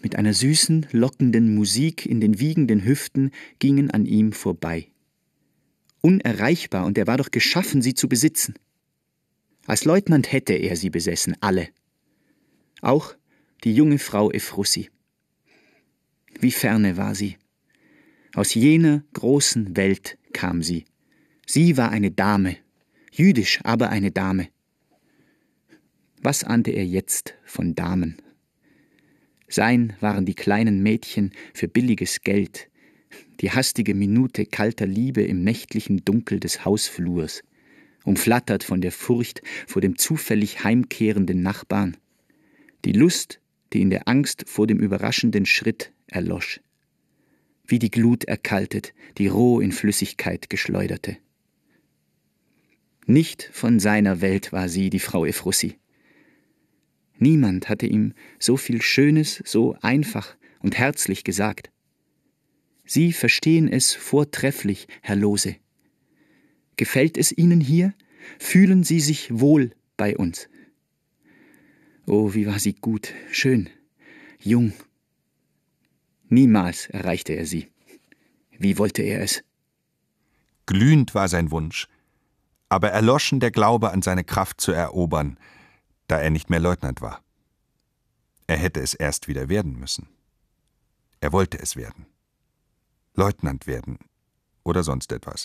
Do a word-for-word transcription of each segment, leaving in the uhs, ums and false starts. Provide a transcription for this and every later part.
mit einer süßen, lockenden Musik in den wiegenden Hüften gingen an ihm vorbei. Unerreichbar, und er war doch geschaffen, sie zu besitzen. Als Leutnant hätte er sie besessen, alle. Auch die junge Frau Ephrussi. Wie ferne war sie. Aus jener großen Welt kam sie. Sie war eine Dame, jüdisch, aber eine Dame. Was ahnte er jetzt von Damen? Sein waren die kleinen Mädchen für billiges Geld, die hastige Minute kalter Liebe im nächtlichen Dunkel des Hausflurs, umflattert von der Furcht vor dem zufällig heimkehrenden Nachbarn, die Lust, die in der Angst vor dem überraschenden Schritt erlosch, wie die Glut erkaltet, die roh in Flüssigkeit geschleuderte. Nicht von seiner Welt war sie, die Frau Ephrussi. Niemand hatte ihm so viel Schönes, so einfach und herzlich gesagt. Sie verstehen es vortrefflich, Herr Lohse. Gefällt es Ihnen hier? Fühlen Sie sich wohl bei uns? Oh, wie war sie gut, schön, jung. Niemals erreichte er sie. Wie wollte er es? Glühend war sein Wunsch, aber erloschen der Glaube an seine Kraft zu erobern, da er nicht mehr Leutnant war. Er hätte es erst wieder werden müssen. Er wollte es werden. Leutnant werden oder sonst etwas.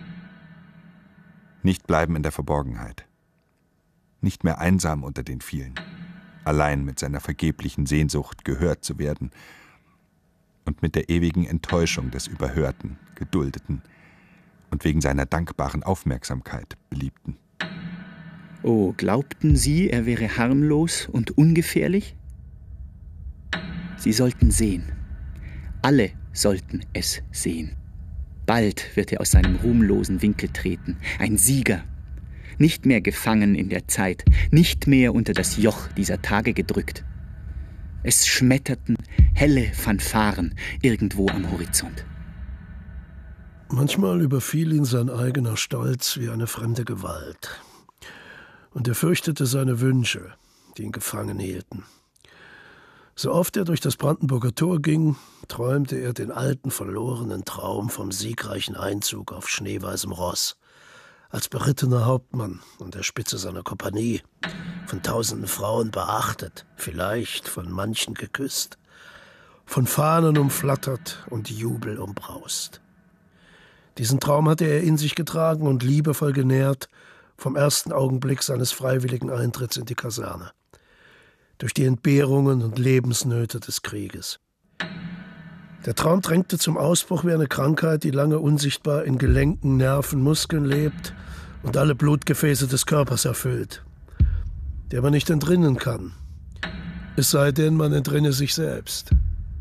Nicht bleiben in der Verborgenheit. Nicht mehr einsam unter den vielen, allein mit seiner vergeblichen Sehnsucht gehört zu werden und mit der ewigen Enttäuschung des Überhörten, Geduldeten und wegen seiner dankbaren Aufmerksamkeit Beliebten. Oh, glaubten Sie, er wäre harmlos und ungefährlich? Sie sollten sehen. Alle sollten es sehen. Bald wird er aus seinem ruhmlosen Winkel treten, ein Sieger. Nicht mehr gefangen in der Zeit, nicht mehr unter das Joch dieser Tage gedrückt. Es schmetterten helle Fanfaren irgendwo am Horizont. Manchmal überfiel ihn sein eigener Stolz wie eine fremde Gewalt. Und er fürchtete seine Wünsche, die ihn gefangen hielten. So oft er durch das Brandenburger Tor ging, träumte er den alten, verlorenen Traum vom siegreichen Einzug auf schneeweißem Ross, als berittener Hauptmann an der Spitze seiner Kompanie, von tausenden Frauen beachtet, vielleicht von manchen geküsst, von Fahnen umflattert und Jubel umbraust. Diesen Traum hatte er in sich getragen und liebevoll genährt vom ersten Augenblick seines freiwilligen Eintritts in die Kaserne, durch die Entbehrungen und Lebensnöte des Krieges. Der Traum drängte zum Ausbruch wie eine Krankheit, die lange unsichtbar in Gelenken, Nerven, Muskeln lebt und alle Blutgefäße des Körpers erfüllt, der man nicht entrinnen kann, es sei denn, man entrinne sich selbst.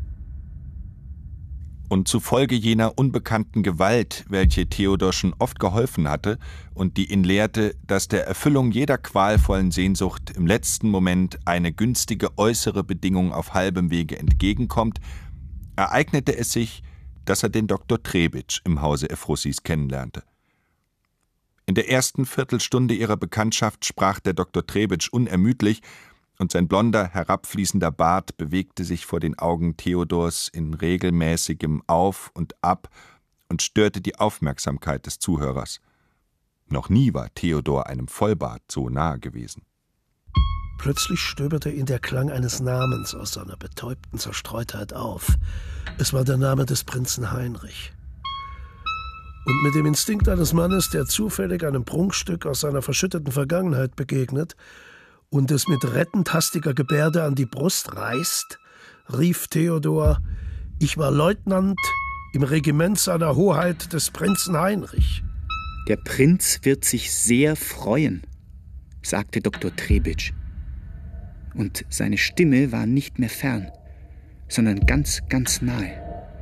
Und zufolge jener unbekannten Gewalt, welche Theodor schon oft geholfen hatte und die ihn lehrte, dass der Erfüllung jeder qualvollen Sehnsucht im letzten Moment eine günstige äußere Bedingung auf halbem Wege entgegenkommt, ereignete es sich, dass er den Doktor Trebitsch im Hause Ephrussis kennenlernte. In der ersten Viertelstunde ihrer Bekanntschaft sprach der Doktor Trebitsch unermüdlich, und sein blonder, herabfließender Bart bewegte sich vor den Augen Theodors in regelmäßigem Auf und Ab und störte die Aufmerksamkeit des Zuhörers. Noch nie war Theodor einem Vollbart so nahe gewesen. Plötzlich stöberte ihn der Klang eines Namens aus seiner betäubten Zerstreutheit auf. Es war der Name des Prinzen Heinrich. Und mit dem Instinkt eines Mannes, der zufällig einem Prunkstück aus seiner verschütteten Vergangenheit begegnet und es mit rettend hastiger Gebärde an die Brust reißt, rief Theodor: Ich war Leutnant im Regiment seiner Hoheit des Prinzen Heinrich. Der Prinz wird sich sehr freuen, sagte Doktor Trebitsch. Und seine Stimme war nicht mehr fern, sondern ganz, ganz nahe.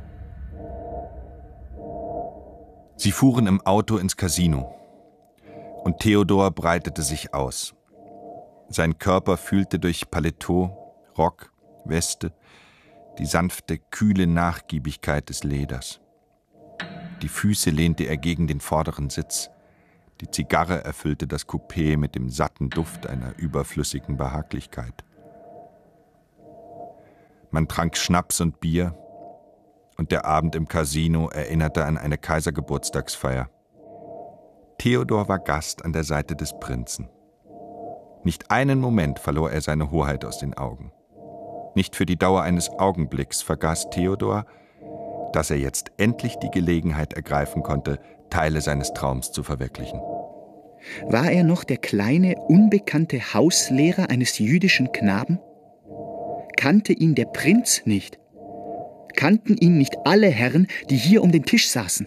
Sie fuhren im Auto ins Casino. Und Theodor breitete sich aus. Sein Körper fühlte durch Paletot, Rock, Weste die sanfte, kühle Nachgiebigkeit des Leders. Die Füße lehnte er gegen den vorderen Sitz. Die Zigarre erfüllte das Coupé mit dem satten Duft einer überflüssigen Behaglichkeit. Man trank Schnaps und Bier, und der Abend im Casino erinnerte an eine Kaisergeburtstagsfeier. Theodor war Gast an der Seite des Prinzen. Nicht einen Moment verlor er seine Hoheit aus den Augen. Nicht für die Dauer eines Augenblicks vergaß Theodor, dass er jetzt endlich die Gelegenheit ergreifen konnte, Teile seines Traums zu verwirklichen. War er noch der kleine, unbekannte Hauslehrer eines jüdischen Knaben? Kannte ihn der Prinz nicht? Kannten ihn nicht alle Herren, die hier um den Tisch saßen?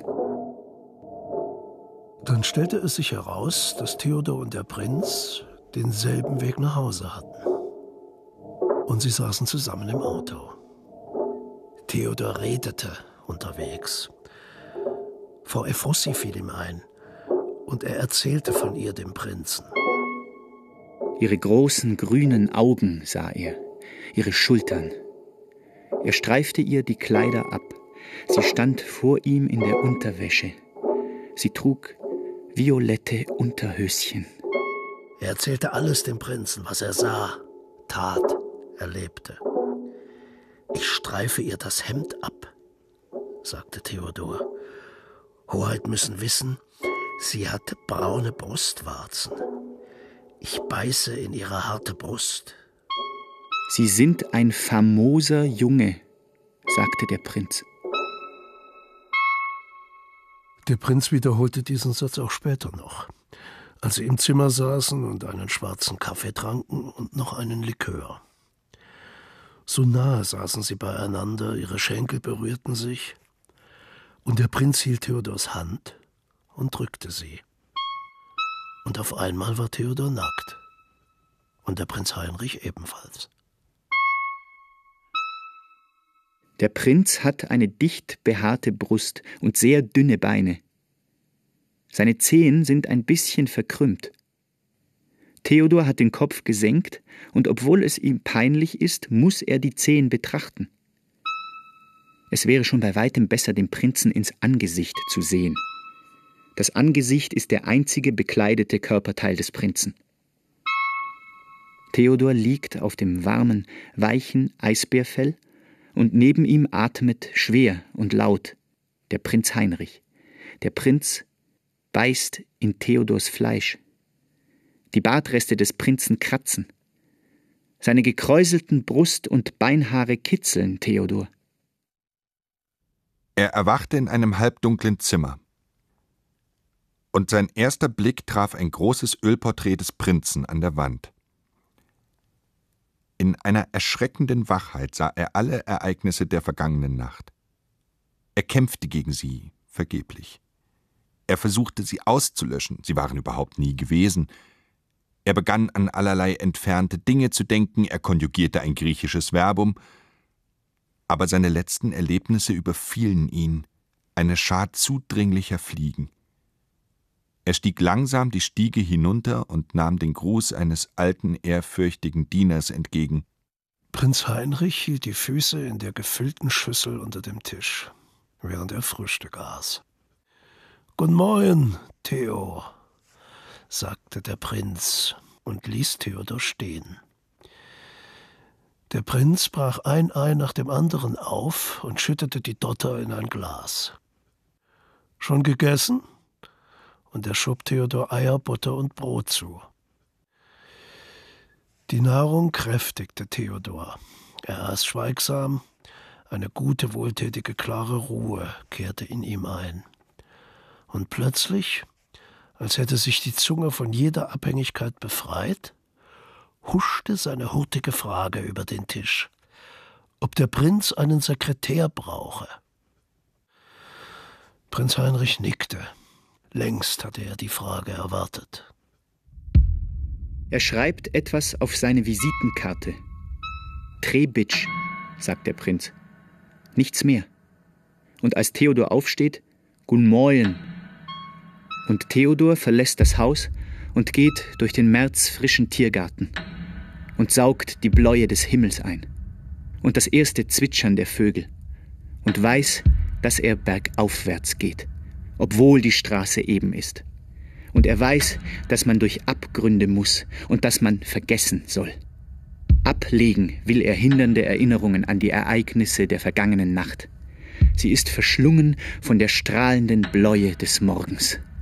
Dann stellte es sich heraus, dass Theodor und der Prinz denselben Weg nach Hause hatten. Und sie saßen zusammen im Auto. Theodor redete unterwegs. Frau Ephrussi fiel ihm ein, und er erzählte von ihr dem Prinzen. Ihre großen grünen Augen sah er, ihre Schultern. Er streifte ihr die Kleider ab. Sie stand vor ihm in der Unterwäsche. Sie trug violette Unterhöschen. Er erzählte alles dem Prinzen, was er sah, tat, erlebte. Ich streife ihr das Hemd ab, sagte Theodor. Hoheit müssen wissen, sie hat braune Brustwarzen. Ich beiße in ihre harte Brust. Sie sind ein famoser Junge, sagte der Prinz. Der Prinz wiederholte diesen Satz auch später noch, als sie im Zimmer saßen und einen schwarzen Kaffee tranken und noch einen Likör. So nahe saßen sie beieinander, ihre Schenkel berührten sich, und der Prinz hielt Theodors Hand und drückte sie. Und auf einmal war Theodor nackt, und der Prinz Heinrich ebenfalls. Der Prinz hat eine dicht behaarte Brust und sehr dünne Beine. Seine Zehen sind ein bisschen verkrümmt. Theodor hat den Kopf gesenkt, und obwohl es ihm peinlich ist, muss er die Zehen betrachten. Es wäre schon bei weitem besser, dem Prinzen ins Angesicht zu sehen. Das Angesicht ist der einzige bekleidete Körperteil des Prinzen. Theodor liegt auf dem warmen, weichen Eisbärfell, und neben ihm atmet schwer und laut der Prinz Heinrich. Der Prinz beißt in Theodors Fleisch. Die Bartreste des Prinzen kratzen. Seine gekräuselten Brust- und Beinhaare kitzeln Theodor. Er erwachte in einem halbdunklen Zimmer. Und sein erster Blick traf ein großes Ölporträt des Prinzen an der Wand. In einer erschreckenden Wachheit sah er alle Ereignisse der vergangenen Nacht. Er kämpfte gegen sie, vergeblich. Er versuchte, sie auszulöschen, sie waren überhaupt nie gewesen. Er begann an allerlei entfernte Dinge zu denken, er konjugierte ein griechisches Verbum, aber seine letzten Erlebnisse überfielen ihn, eine Schar zudringlicher Fliegen. Er stieg langsam die Stiege hinunter und nahm den Gruß eines alten, ehrfürchtigen Dieners entgegen. Prinz Heinrich hielt die Füße in der gefüllten Schüssel unter dem Tisch, während er Frühstück aß. »Guten Morgen, Theo«, sagte der Prinz und ließ Theodor stehen. Der Prinz brach ein Ei nach dem anderen auf und schüttete die Dotter in ein Glas. »Schon gegessen?« Und er schob Theodor Eier, Butter und Brot zu. Die Nahrung kräftigte Theodor. Er aß schweigsam, eine gute, wohltätige, klare Ruhe kehrte in ihm ein. Und plötzlich, als hätte sich die Zunge von jeder Abhängigkeit befreit, huschte seine hurtige Frage über den Tisch, ob der Prinz einen Sekretär brauche. Prinz Heinrich nickte. Längst hatte er die Frage erwartet. Er schreibt etwas auf seine Visitenkarte. Trebitsch, sagt der Prinz. Nichts mehr. Und als Theodor aufsteht, Guten Morgen. Und Theodor verlässt das Haus und geht durch den märzfrischen Tiergarten und saugt die Bläue des Himmels ein und das erste Zwitschern der Vögel und weiß, dass er bergaufwärts geht, obwohl die Straße eben ist. Und er weiß, dass man durch Abgründe muss und dass man vergessen soll. Ablegen will er hindernde Erinnerungen an die Ereignisse der vergangenen Nacht. Sie ist verschlungen von der strahlenden Bläue des Morgens.